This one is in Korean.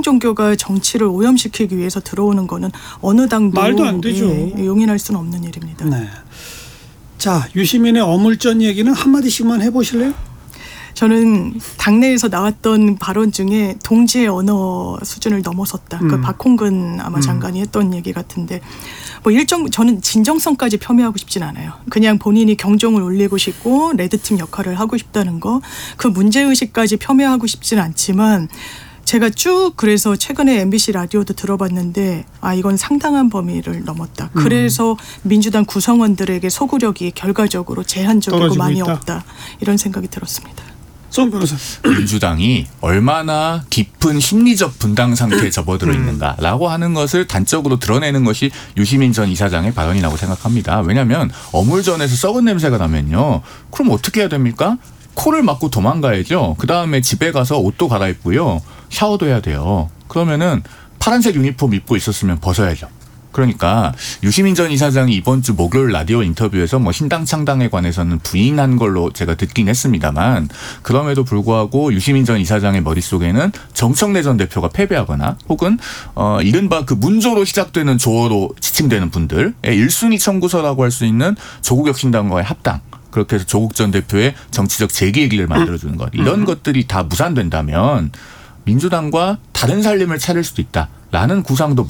특정 종교가 정치를 오염시키기 위해서 들어오는 거는 어느 당도 말도 안 되죠. 용인할 수는 없는 일입니다. 네. 자, 유시민의 어물전 얘기는 한마디씩만 해보실래요? 저는 당내에서 나왔던 발언 중에 동지의 언어 수준을 넘어섰다. 그 박홍근 아마 장관이 했던 얘기 같은데 뭐 저는 진정성까지 폄훼하고 싶진 않아요. 그냥 본인이 경종을 울리고 싶고 레드팀 역할을 하고 싶다는 거, 그 문제의식까지 폄훼하고 싶진 않지만 제가 쭉 그래서 최근에 MBC 라디오도 들어봤는데 이건 상당한 범위를 넘었다. 그래서 민주당 구성원들에게 소구력이 결과적으로 제한적이고 많이 있다. 없다. 이런 생각이 들었습니다. 송 변호사. 민주당이 얼마나 깊은 심리적 분당 상태에 접어들어 있는가라고 하는 것을 단적으로 드러내는 것이 유시민 전 이사장의 발언이라고 생각합니다. 왜냐하면 어물전에서 썩은 냄새가 나면요. 그럼 어떻게 해야 됩니까? 코를 막고 도망가야죠. 그다음에 집에 가서 옷도 갈아입고요. 샤워도 해야 돼요. 그러면은 파란색 유니폼 입고 있었으면 벗어야죠. 그러니까 유시민 전 이사장이 이번 주 목요일 라디오 인터뷰에서 뭐 신당 창당에 관해서는 부인한 걸로 제가 듣긴 했습니다만 그럼에도 불구하고 유시민 전 이사장의 머릿속에는 정청래 전 대표가 패배하거나 혹은 이른바 그 문조로 시작되는 조어로 지칭되는 분들의 1순위 청구서라고 할 수 있는 조국혁신당과의 합당, 그렇게 해서 조국 전 대표의 정치적 재기의 만들어주는 것, 이런 것들이 다 무산된다면 민주당과 다른 살림을 차릴 수도 있다라는 구상도